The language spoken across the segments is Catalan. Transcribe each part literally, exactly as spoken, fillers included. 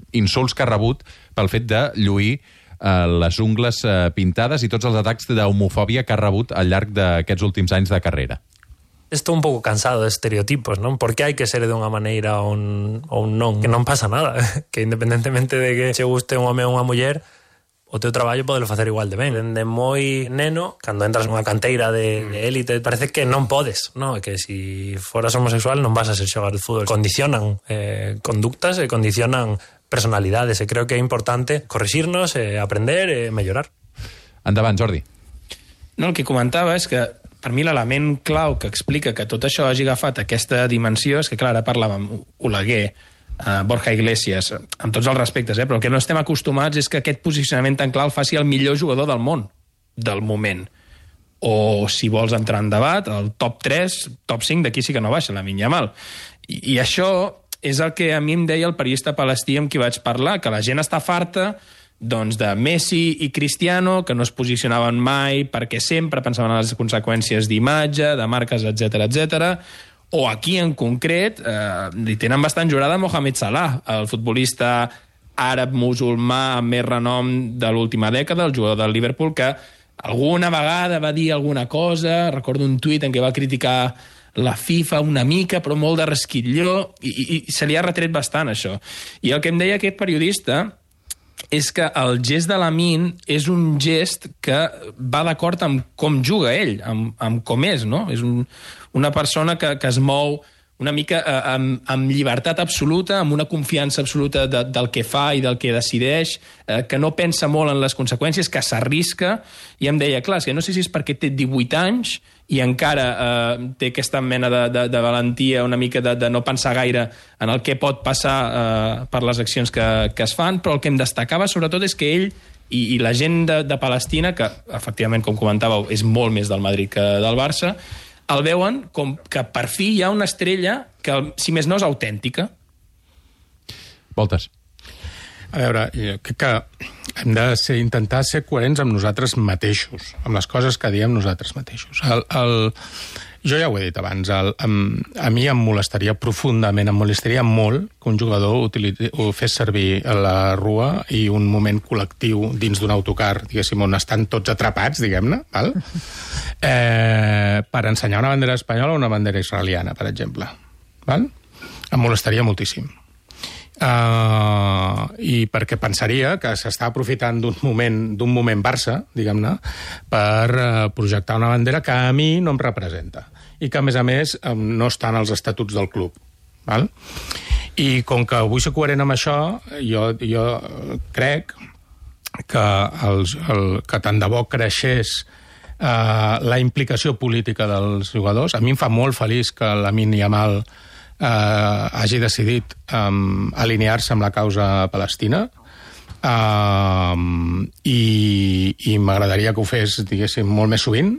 insults que ha rebut pel fet de lluir eh, les ungles eh, pintades i tots els atacs d'homofòbia que ha rebut al llarg d'aquests últims anys de carrera. Estou un pouco cansado de estereotipos, non? Por que hai que ser de unha maneira ou un, ou un non? Que non pasa nada. Que independentemente de que se guste un home ou unha muller, o teu traballo podelo facer igual de ben. Dende moi neno, cando entras nunha canteira de, de élite, parece que non podes, non? Que se si foras homosexual non vas a ser xogar de fútbol. Condicionan eh, conductas e condicionan personalidades, e creo que é importante corrixirnos, eh, aprender e mellorar. Endavant, Jordi. No, el que comentava és que per mi l'element clau que explica que tot això hagi agafat aquesta dimensió és que, clar, ara parlàvem Oleguer, uh, Borja Iglesias, amb tots els respectes, eh? Però el que no estem acostumats és que aquest posicionament tan clar el faci el millor jugador del món, del moment. O, si vols entrar en debat, el top tres, top cinc, d'aquí sí que no baixa, Lamine Yamal. I, I això és el que a mi em deia el periodista palestí amb qui vaig parlar, que la gent està farta doncs de Messi i Cristiano, que no es posicionaven mai perquè sempre pensaven en les conseqüències d'imatge, de marques, etcètera, etcètera. O aquí, en concret, eh, li tenen bastant jurada Mohamed Salah, el futbolista àrab-musulmà amb més renom de l'última dècada, el jugador del Liverpool, que alguna vegada va dir alguna cosa, recordo un tuit en què va criticar la FIFA una mica, però molt de resquitlló, i, i, i se li ha retret bastant, això. I el que em deia aquest periodista és que el gest de Lamine és un gest que va d'acord amb com juga ell, amb, amb com és, no? És un, una persona que, que es mou una mica eh, amb, amb llibertat absoluta, amb una confiança absoluta de, del que fa i del que decideix, eh, que no pensa molt en les conseqüències, que s'arrisca, i em deia, clar, és que no sé si és perquè té divuit anys i encara eh, té aquesta mena de, de, de valentia, una mica de, de no pensar gaire en el que pot passar eh, per les accions que, que es fan, però el que em destacava sobretot és que ell i, i la gent de, de Palestina, que efectivament, com comentàveu, és molt més del Madrid que del Barça, el veuen com que per fi hi ha una estrella que, si més no, és autèntica. Voltes. A veure, jo crec que hem de ser, intentar ser coherents amb nosaltres mateixos, amb les coses que diem nosaltres mateixos. El, el, jo ja ho he dit abans, el, a mi em molestaria profundament, em molestaria molt que un jugador utilitzi, ho fes servir a la rua i un moment col·lectiu dins d'un autocar, diguéssim, on estan tots atrapats, diguem-ne, val? Eh, per ensenyar una bandera espanyola o una bandera israeliana, per exemple. Val? Em molestaria moltíssim. Uh, i perquè pensaria que s'està aprofitant d'un moment, d'un moment Barça, diguem-ne, per uh, projectar una bandera que a mi no em representa i que, a més a més, um, no està en els estatuts del club. Val? I com que vull ser coherent amb això, jo, jo crec que, els, el, que tant de bo creixés uh, la implicació política dels jugadors. A mi em fa molt feliç que Lamine Yamal Uh, hagi decidit um, alinear-se amb la causa palestina uh, i, i m'agradaria que ho fes, diguéssim, molt més sovint,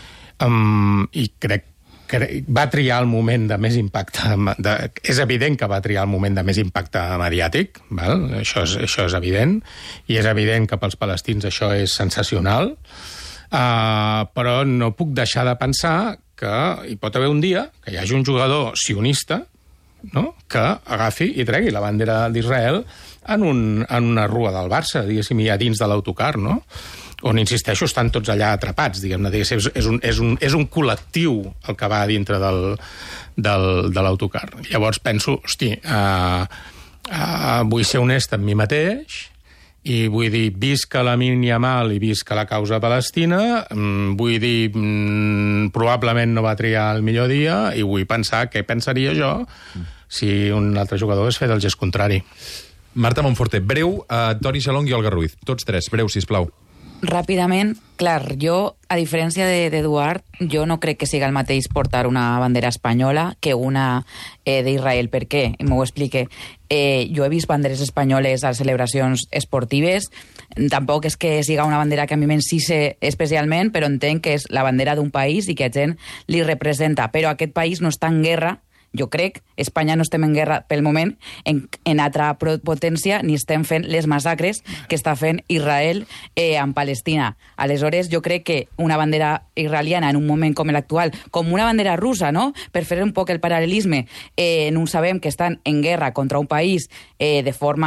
um, i crec que va triar el moment de més impacte, de, és evident que va triar el moment de més impacte mediàtic, val? Això, és, això és evident, i és evident que pels palestins això és sensacional, uh, però no puc deixar de pensar que hi pot haver un dia que hi hagi un jugador sionista, no?, que agafi i tregui la bandera d'Israel en, un, en una rua del Barça, diguéssim, ja dins de l'autocar, no?, on, insisteixo, estan tots allà atrapats, diguem-ne, diguéssim, és, un, és, un, és un col·lectiu el que va dintre del, del, de l'autocar. Llavors penso, hosti, uh, uh, vull ser honest amb mi mateix, i vull dir, visca Lamine Yamal i visca la causa palestina, vull dir, probablement no va triar el millor dia, i vull pensar què pensaria jo si un altre jugador es fes el gest contrari. Marta Monforte, breu, uh, Toni Xalong i Olga Ruiz. Tots tres, breu, sisplau. Ràpidament, clar, jo, a diferència d'Eduard, jo no crec que siga el mateix portar una bandera espanyola que una eh, d'Israel. Per què? M'ho explique. Eh, jo he vist banderes espanyoles a les celebracions esportives. Tampoc és que siga una bandera que a mi m'encise especialment, però entenc que és la bandera d'un país i que a gent li representa. Però aquest país no està en guerra, jo crec, Espanya no estem en guerra pel moment, en, en altra potència, ni estem fent les massacres que està fent Israel eh, en Palestina. Aleshores, jo crec que una bandera israeliana en un moment com l'actual, com una bandera russa, no?, per fer un poc el paral·lelisme, eh, no sabem que estan en guerra contra un país eh, de forma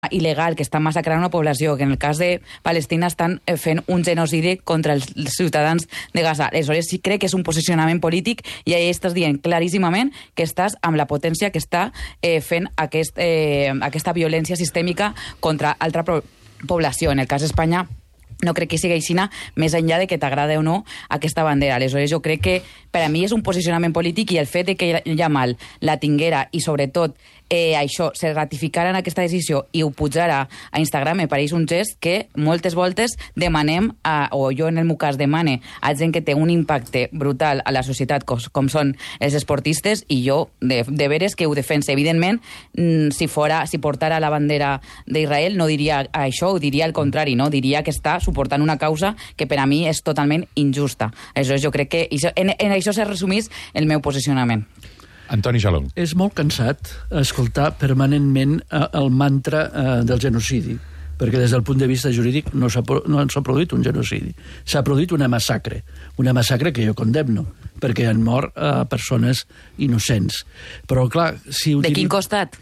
il·legal, que estan massacrant una població, que en el cas de Palestina estan fent un genocidi contra els ciutadans de Gaza. Aleshores, sí crec que és un posicionament polític i ahí estàs dient claríssimament que estàs amb la potència que està eh, fent aquest, eh, aquesta violència sistèmica contra altra població. En el cas d'Espanya, no crec que sigui aixina, més enllà de que t'agrada o no aquesta bandera. Aleshores, jo crec que per a mi és un posicionament polític i el fet de que Yamal la tinguera i, sobretot, eh, això, se ratificara en aquesta decisió i ho pujara a Instagram, me pareix un gest que moltes voltes demanem, a, o jo en el meu cas demane, a gent que té un impacte brutal a la societat, com, com són els esportistes, i jo de, de veres que ho defense. Evidentment, si fora, si portara la bandera d'Israel, no diria això, ho diria el contrari, no? Diria que està suportant una causa que per a mi és totalment injusta. Aleshores, jo crec que en, en això se resumís el meu posicionament. Antoni Jalón. És molt cansat escoltar permanentment el mantra del genocidi, perquè des del punt de vista jurídic no s'ha no s'ha produït un genocidi. S'ha produït una massacre, una massacre que jo condemno, perquè han mort uh, persones innocents. Però, clar, si... De quin costat?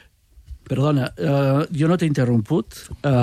Perdona, uh, jo no t'he interromput.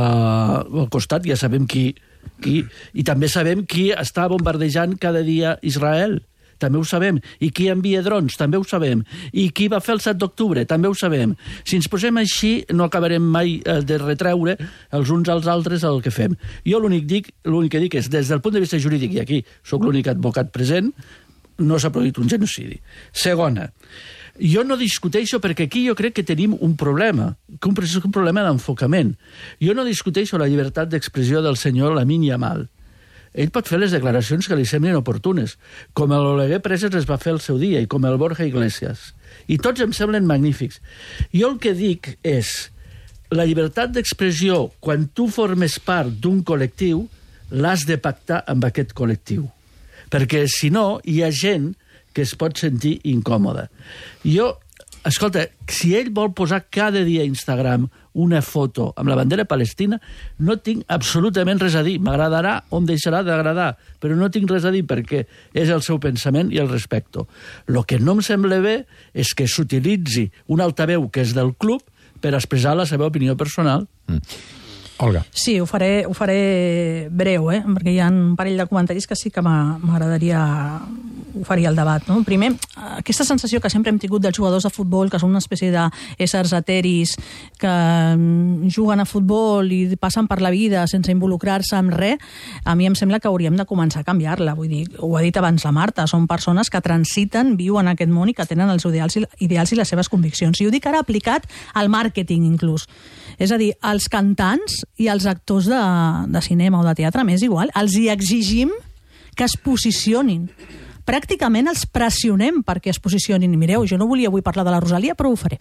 Uh, al costat ja sabem qui, qui... I també sabem qui està bombardejant cada dia Israel. També ho sabem. I qui envia drons? També ho sabem. I qui va fer el set d'octubre? També ho sabem. Si ens posem així, no acabarem mai de retreure els uns als altres el que fem. Jo l'únic dic, l'únic que dic és, des del punt de vista jurídic, i aquí sóc l'únic advocat present, no s'ha produït un genocidi. Segona, jo no discuteixo, perquè aquí jo crec que tenim un problema, que un, un problema d'enfocament. Jo no discuteixo la llibertat d'expressió del senyor Lamine Yamal. Ell pot fer les declaracions que li semblin oportunes, com l'Oleguer Preses es va fer el seu dia, i com el Borja Iglesias. I tots em semblen magnífics. Jo el que dic és, la llibertat d'expressió, quan tu formes part d'un col·lectiu, l'has de pactar amb aquest col·lectiu. Perquè, si no, hi ha gent que es pot sentir incòmoda. Jo, escolta, si ell vol posar cada dia a Instagram una foto amb la bandera palestina, no tinc absolutament res a dir. M'agradarà o em deixarà d'agradar, però no tinc res a dir perquè és el seu pensament i el respecto. El que no em sembla bé és que s'utilitzi un altaveu que és del club per expressar la seva opinió personal. Mm. Olga. Sí, ho faré, ho faré breu, eh? Perquè hi ha un parell de comentaris que sí que m'agradaria oferir el debat. No? Primer, aquesta sensació que sempre hem tingut dels jugadors de futbol, que són una espècie d'éssers eteris que juguen a futbol i passen per la vida sense involucrar-se en res, a mi em sembla que hauríem de començar a canviar-la. Vull dir, ho ha dit abans la Marta, són persones que transiten, viuen aquest món i que tenen els ideals i, ideals i les seves conviccions. I ho dic ara aplicat al màrqueting, inclús. És a dir, els cantants i els actors de, de cinema o de teatre, m'és igual, els hi exigim que es posicionin. Pràcticament els pressionem perquè es posicionin. I mireu, jo no volia avui parlar de la Rosalia, però ho faré.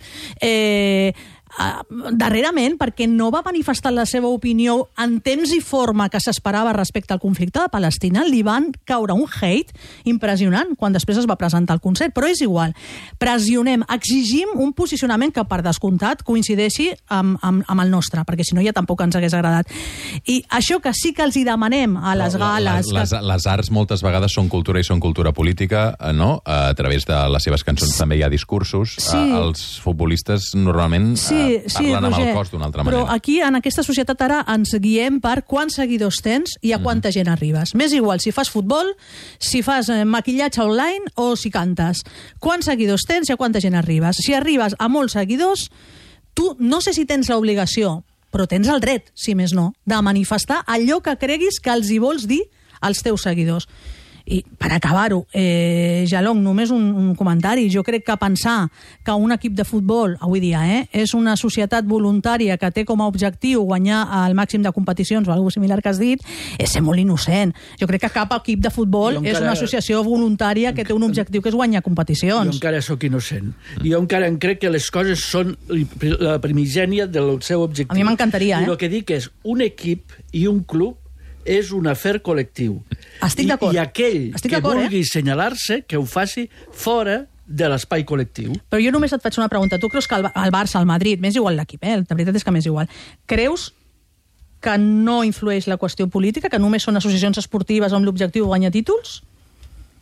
Eh, darrerament, perquè no va manifestar la seva opinió en temps i forma que s'esperava respecte al conflicte de Palestina, li van caure un hate impressionant quan després es va presentar el concert, però és igual. Pressionem, exigim un posicionament que per descomptat coincideixi amb, amb, amb el nostre, perquè si no ja tampoc ens hagués agradat. I això que sí que els hi demanem a les gales... Les, que... les arts moltes vegades són cultura i són cultura política, no? A través de les seves cançons també hi ha discursos. Sí. Els futbolistes normalment... Sí, sí, parlant Roger, amb el cos d'una altra manera. però aquí, en aquesta societat, ara ens guiem per quants seguidors tens i a quanta mm. gent arribes. M'és igual si fas futbol, si fas maquillatge online o si cantes. Quants seguidors tens i a quanta gent arribes. Si arribes a molts seguidors, tu no sé si tens l'obligació, però tens el dret, si més no, de manifestar allò que creguis que els hi vols dir als teus seguidors. I per acabar-ho, eh, Jalong, només un, un comentari. Jo crec que pensar que un equip de futbol, avui dia, eh, és una societat voluntària que té com a objectiu guanyar el màxim de competicions o alguna similar que has dit, és ser molt innocent. Jo crec que cap equip de futbol encara, és una associació voluntària que té un objectiu que és guanyar competicions. Jo encara sóc innocent. Jo encara em crec que les coses són la primigènia del seu objectiu. A mi m'encantaria, eh? I el que dic és, un equip i un club és un afer col·lectiu. Estic d'acord. I, i aquell Estic que vulgui eh? assenyalar-se, que ho faci fora de l'espai col·lectiu. Però jo només et faig una pregunta. Tu creus que el, el Barça, el Madrid, m'és igual l'equip, eh? La veritat és que m'és igual. Creus que no influeix la qüestió política, que només són associacions esportives amb l'objectiu de guanyar títols?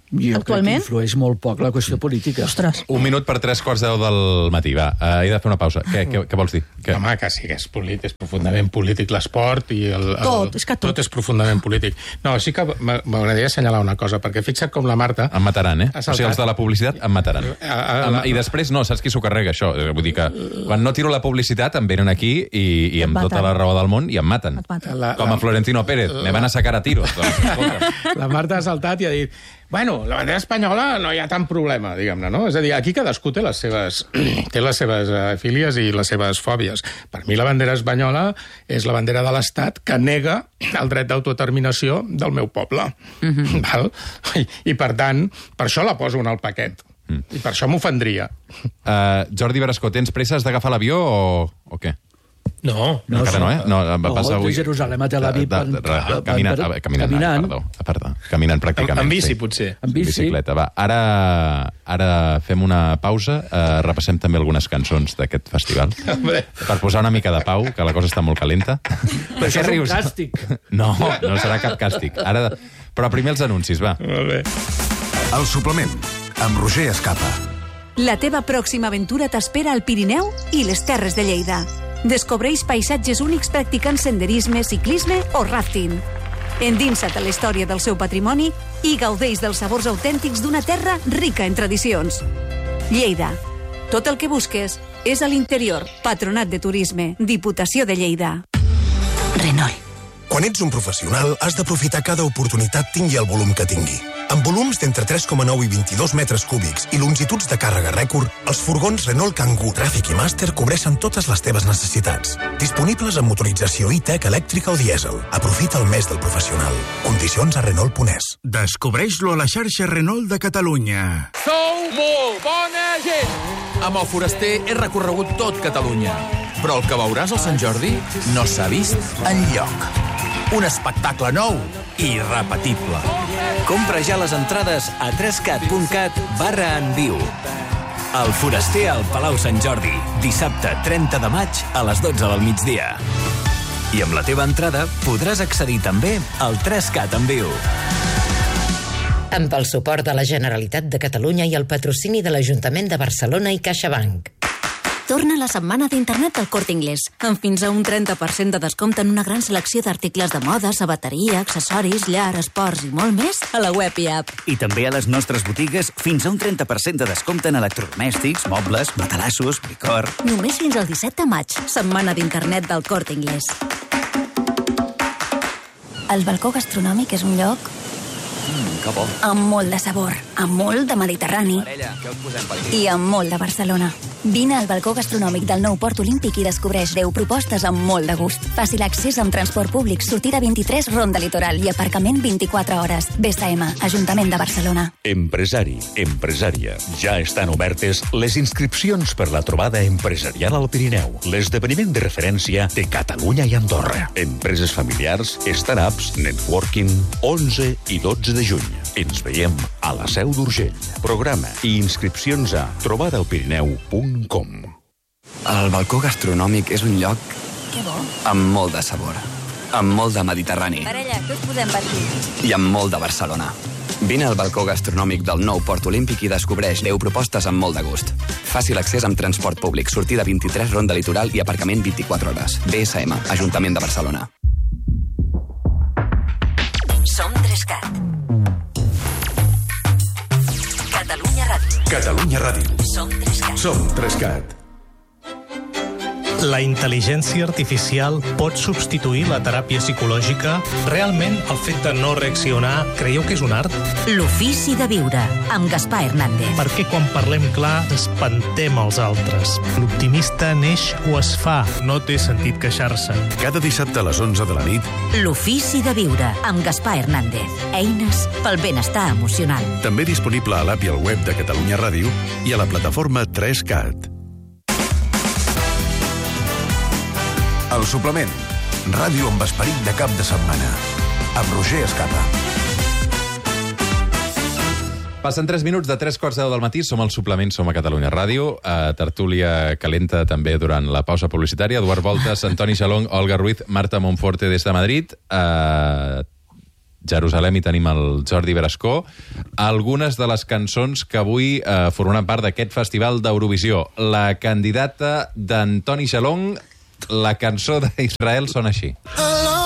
Jo Actualment? crec que influeix molt poc la qüestió política. Ostres. Un minut per tres quarts deu del matí, va. Uh, he de fer una pausa. Què, què, què vols dir? Què? Home, que sí que és polític, és profundament polític l'esport i el, el, Tot, és que tot. tot és profundament polític. No, sí que m'a- m'agradaria assenyalar una cosa, perquè fixa't com la Marta... Em mataran, eh? Ha O sigui, els saltat. de la publicitat em mataran. A- a- Em- la- I després, no, saps qui s'ho carrega, això? Eh, Vull dir que quan no tiro la publicitat em venen aquí i, i Et amb tota maten. la raó del món i em maten. Et maten. La- Com a Florentino Pérez. Me van a sacar a tiros. Doncs, escolta. La Marta ha saltat i ha dit bueno, la bandera espanyola no hi ha tant problema, diguem-ne, no? És a dir, aquí cadascú té les seves, té les seves uh, fílies i les seves fòbies. Per mi la bandera espanyola és la bandera de l'Estat que nega el dret d'autodeterminació del meu poble. Mm-hmm. Val? I, I, per tant, per això la poso en el paquet. Mm. I per això m'ofendria. Uh, Jordi Berascó, tens presses d'agafar l'avió o, o què? No, No, encara no, eh? No, va no, passar avui... de Jerusalem a Tel Aviv De, de, de, per- caminant, per- ah, caminant, caminant. perdó, perdó, caminant pràcticament. En, en bici, sí. potser. En bici. Bicicleta, va. Ara, ara fem una pausa, eh, repassem també algunes cançons d'aquest festival, per posar una mica de pau, que la cosa està molt calenta. Però això és un càstig. No, no serà cap càstig. Ara, però primer els anuncis, va. Molt bé. El suplement, amb Roger Escapa. La teva pròxima aventura t'espera al Pirineu i les Terres de Lleida. Descobreix paisatges únics practicant senderisme, ciclisme o rafting. Endinsa't a la història del seu patrimoni i gaudeix dels sabors autèntics d'una terra rica en tradicions. Lleida. Tot el que busques és a l'interior. Patronat de Turisme. Diputació de Lleida. Renault. Quan ets un professional, has d'aprofitar cada oportunitat tingui el volum que tingui. Amb volums d'entre tres coma nou i vint-i-dos metres cúbics i longituds de càrrega rècord, els furgons Renault Kangoo, Tràfic i Master cobreixen totes les teves necessitats. Disponibles amb motorització e-tech elèctrica o dièsel. Aprofita el mes del professional. Condicions a Renault punt es. Descobreix-lo a la xarxa Renault de Catalunya. Sou molt bona gent! Amb el Foraster he recorregut tot Catalunya, però el que veuràs al Sant Jordi no s'ha vist enlloc. Un espectacle nou i irrepetible. Compra ja les entrades a trescat punt cat barra en viu. El Foraster al Palau Sant Jordi, dissabte trenta de maig a les dotze del migdia. I amb la teva entrada podràs accedir també al trescat en viu. Amb el suport de la Generalitat de Catalunya i el patrocini de l'Ajuntament de Barcelona i CaixaBank. Torna la setmana d'internet del Corte Inglés, amb fins a un trenta per cent de descompte en una gran selecció d'articles de moda, sabateria, accessoris, llar, esports i molt més a la web i app. I també a les nostres botigues fins a un trenta per cent de descompte en electrodomèstics, mobles, matalassos, licor... Només fins al disset de maig, setmana d'internet del Corte Inglés. El balcó gastronòmic és un lloc Mm, que bo. amb molt de sabor, amb molt de Mediterrani Parella, què us posem per aquí? i amb molt de Barcelona. Vine al balcó gastronòmic del nou Port Olímpic i descobreix deu propostes amb molt de gust. Fàcil accés amb transport públic, sortida vint-i-tres, ronda litoral i aparcament vint-i-quatre hores. B S M, Ajuntament de Barcelona. Empresari, empresària. Ja estan obertes les inscripcions per la trobada empresarial al Pirineu, l'esdeveniment de referència de Catalunya i Andorra. Empreses familiars, startups, networking, onze i dotze de juny. Ens veiem a la Seu d'Urgell. Programa i inscripcions a trobada al pirineu punt com. El balcó gastronòmic és un lloc Que bo. amb molt de sabor, amb molt de Mediterrani Parella, què us posem per aquí? i amb molt de Barcelona. Vine al balcó gastronòmic del nou Port Olímpic i descobreix deu propostes amb molt de gust. Fàcil accés amb transport públic, sortida vint-i-tres, ronda litoral i aparcament vint-i-quatre hores. B S M, Ajuntament de Barcelona. Som Trescat. Catalunya Ràdio. Catalunya Ràdio. Som Trescat. Som Trescat. La intel·ligència artificial pot substituir la teràpia psicològica? Realment, el fet de no reaccionar, creieu que és un art? L'ofici de viure, amb Gaspar Hernández. Perquè quan parlem clar, espantem els altres. L'optimista neix o es fa, no té sentit queixar-se. Cada dissabte a les onze de la nit, L'ofici de viure, amb Gaspar Hernández. Eines pel benestar emocional. també disponible a l'app i al web de Catalunya Ràdio i a la plataforma tres cat. El suplement, ràdio amb esperit de cap de setmana. Amb Roger Escapa. Passen tres minuts de tres quarts de deu del matí, som al suplement, som a Catalunya Ràdio, a tertúlia calenta també durant la pausa publicitària, Eduard Voltes, Antoni Xalong, Olga Ruiz, Marta Monforte des de Madrid. Uh, Jerusalem, i tenim el Jordi Brascó. Algunes de les cançons que avui eh, formen part d'aquest festival d'Eurovisió. La candidata d'Antoni Xalong, la cançó d'Israel sona així.